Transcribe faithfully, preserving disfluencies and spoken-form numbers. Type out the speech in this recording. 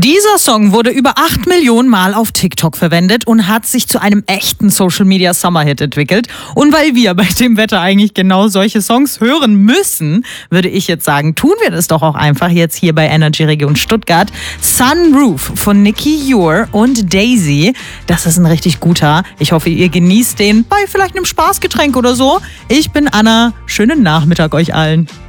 Dieser Song wurde über acht Millionen Mal auf TikTok verwendet und hat sich zu einem echten Social-Media-Summer-Hit entwickelt. Und weil wir bei dem Wetter eigentlich genau solche Songs hören müssen, würde ich jetzt sagen, tun wir das doch auch einfach jetzt hier bei Energy Region Stuttgart. Sunroof von Nicki Ure und Daisy. Das ist ein richtig guter. Ich hoffe, ihr genießt den bei vielleicht einem Spaßgetränk oder so. Ich bin Anna. Schönen Nachmittag euch allen.